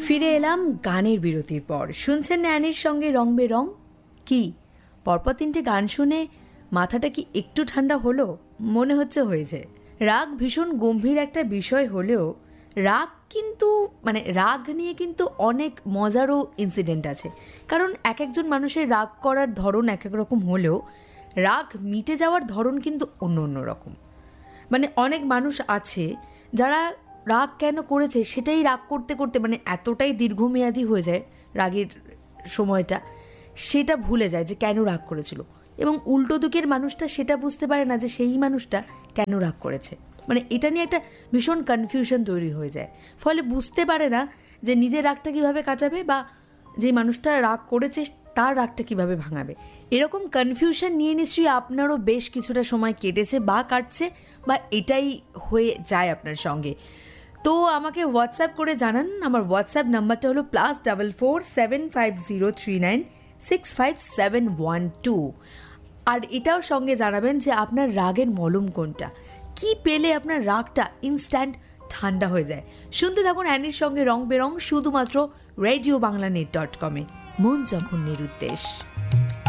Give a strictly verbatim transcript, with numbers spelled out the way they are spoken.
ফিরে এলাম গানের বিরতির পর। শুনছেন ন্যানির সঙ্গে রং বেরং। কি পরপর তিনটে গান শুনে মাথাটা কি একটু ঠান্ডা হলো? মনে হচ্ছে হয়েছে। রাগ ভীষণ গম্ভীর একটা বিষয় হলেও রাগ কিন্তু মানে রাগ নিয়ে কিন্তু অনেক মজারও ইনসিডেন্ট আছে। কারণ এক একজন মানুষের রাগ করার ধরন এক এক রকম হলেও রাগ মিটে যাওয়ার ধরন কিন্তু অন্য অন্য রকম। মানে অনেক মানুষ আছে যারা রাগ কেন করেছে সেটাই রাগ করতে করতে মানে এতটাই দীর্ঘমেয়াদী হয়ে যায় রাগের সময়টা, সেটা ভুলে যায় যে কেন রাগ করেছিল। এবং উল্টো দিকের মানুষটা সেটা বুঝতে পারে না যে সেই মানুষটা কেন রাগ করেছে। মানে এটা নিয়ে একটা ভীষণ কনফিউশন তৈরি হয়ে যায়, ফলে বুঝতে পারে না যে নিজের রাগটা কীভাবে কাটাবে বা যে মানুষটা রাগ করেছে তার রাগটা কীভাবে ভাঙাবে। এরকম কনফিউশন নিয়ে নিশ্চয়ই আপনারও বেশ কিছুটা সময় কেটেছে বা কাটছে, বা এটাই হয়ে যায় আপনার সঙ্গে। তো আমাকে হোয়াটসঅ্যাপ করে জানান। আমার হোয়াটসঅ্যাপ নাম্বারটা হলো plus double four seven five zero three nine six five seven one two. আর এটাও সঙ্গে জানাবেন যে আপনার রাগের মলম কোনটা, কি পেলে আপনার রাগটা ইনস্ট্যান্ট ঠান্ডা হয়ে যায়। শুনতে থাকুন অ্যানির সঙ্গে রং বেরং, শুধুমাত্র রেডিও বাংলা নেট ডট কমে। মন যখন নিরুদ্দেশ।